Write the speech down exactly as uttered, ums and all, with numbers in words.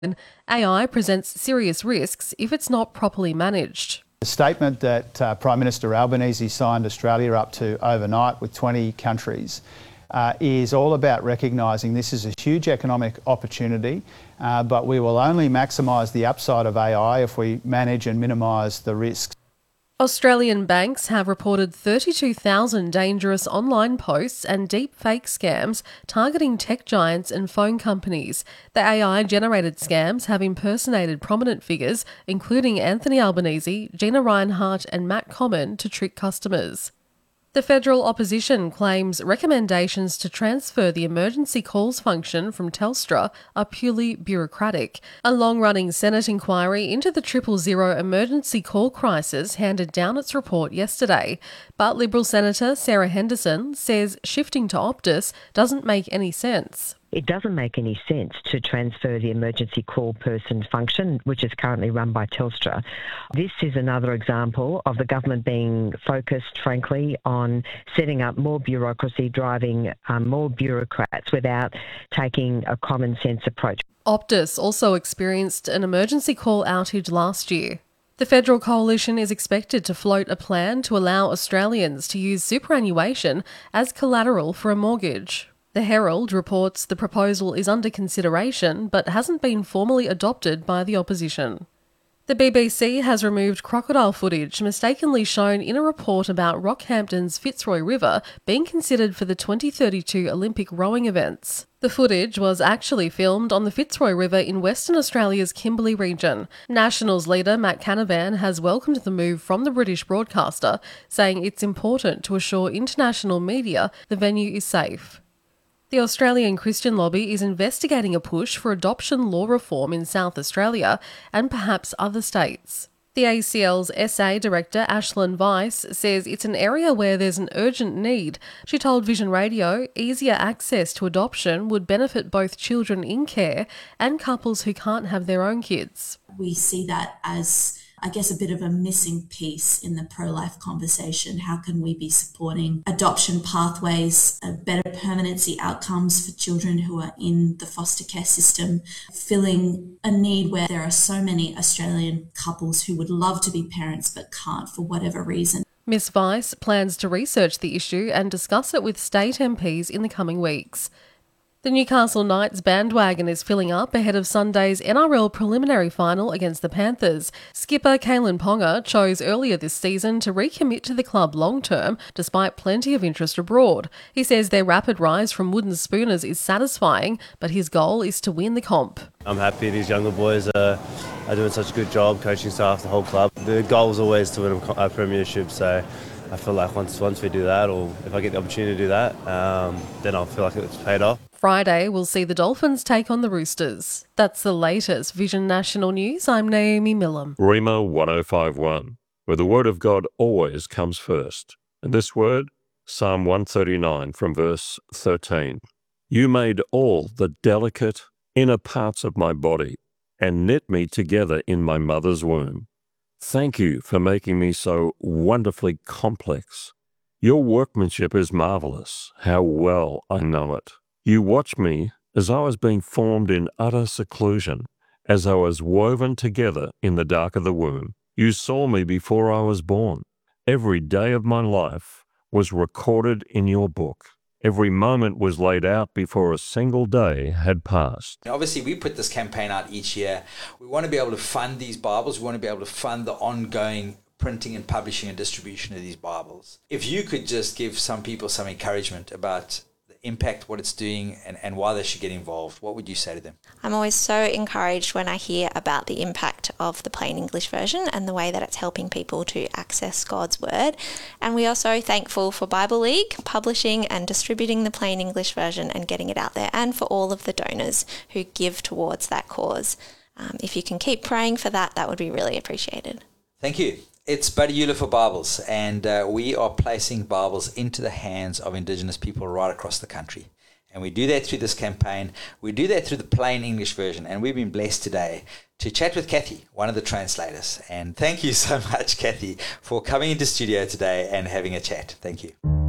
A I presents serious risks if it's not properly managed. The statement that uh, Prime Minister Albanese signed Australia up to overnight with twenty countries uh, is all about recognising this is a huge economic opportunity, uh, but we will only maximise the upside of A I if we manage and minimise the risks. Australian banks have reported thirty-two thousand dangerous online posts and deep-fake scams targeting tech giants and phone companies. The A I-generated scams have impersonated prominent figures, including Anthony Albanese, Gina Rinehart and Matt Comyn, to trick customers. The federal opposition claims recommendations to transfer the emergency calls function from Telstra are purely bureaucratic. A long-running Senate inquiry into the triple zero emergency call crisis handed down its report yesterday, but Liberal Senator Sarah Henderson says shifting to Optus doesn't make any sense. It doesn't make any sense to transfer the emergency call person function, which is currently run by Telstra. This is another example of the government being focused, frankly, on setting up more bureaucracy, driving um, more bureaucrats without taking a common sense approach. Optus also experienced an emergency call outage last year. The federal coalition is expected to float a plan to allow Australians to use superannuation as collateral for a mortgage. The Herald reports the proposal is under consideration but hasn't been formally adopted by the opposition. The B B C has removed crocodile footage mistakenly shown in a report about Rockhampton's Fitzroy River being considered for the twenty thirty-two Olympic rowing events. The footage was actually filmed on the Fitzroy River in Western Australia's Kimberley region. Nationals leader Matt Canavan has welcomed the move from the British broadcaster, saying it's important to assure international media the venue is safe. The Australian Christian Lobby is investigating a push for adoption law reform in South Australia and perhaps other states. The A C L's S A Director Ashlyn Weiss says it's an area where there's an urgent need. She told Vision Radio easier access to adoption would benefit both children in care and couples who can't have their own kids. We see that as, I guess, a bit of a missing piece in the pro-life conversation. How can we be supporting adoption pathways, uh, better permanency outcomes for children who are in the foster care system, filling a need where there are so many Australian couples who would love to be parents but can't for whatever reason. Miss Weiss plans to research the issue and discuss it with state M Ps in the coming weeks. The Newcastle Knights bandwagon is filling up ahead of Sunday's N R L preliminary final against the Panthers. Skipper Kalen Ponga chose earlier this season to recommit to the club long-term, despite plenty of interest abroad. He says their rapid rise from wooden spooners is satisfying, but his goal is to win the comp. I'm happy these younger boys are, are doing such a good job, coaching staff, the whole club. The goal is always to win a premiership, so I feel like once once we do that, or if I get the opportunity to do that, um, then I'll feel like it's paid off. Friday, we'll see the Dolphins take on the Roosters. That's the latest Vision National News. I'm Naomi Millam. Rhema one oh five one, where the word of God always comes first. And this word, Psalm one thirty-nine from verse thirteen. You made all the delicate inner parts of my body and knit me together in my mother's womb. Thank you for making me so wonderfully complex. Your workmanship is marvelous. How well I know it. You watched me as I was being formed in utter seclusion, as I was woven together in the dark of the womb. You saw me before I was born. Every day of my life was recorded in your book. Every moment was laid out before a single day had passed. Obviously, we put this campaign out each year. We want to be able to fund these Bibles. We want to be able to fund the ongoing printing and publishing and distribution of these Bibles. If you could just give some people some encouragement about impact, what it's doing, and, and why they should get involved, what would you say to them? I'm always so encouraged when I hear about the impact of the plain English version and the way that it's helping people to access God's word. And we are so thankful for Bible League publishing and distributing the plain English version and getting it out there, and for all of the donors who give towards that cause. Um, if you can keep praying for that, that would be really appreciated. Thank you. It's Buddy Euler for Bibles, and uh, we are placing Bibles into the hands of Indigenous people right across the country. And we do that through this campaign. We do that through the plain English version, and we've been blessed today to chat with Kathy, one of the translators. And thank you so much, Kathy, for coming into studio today and having a chat. Thank you.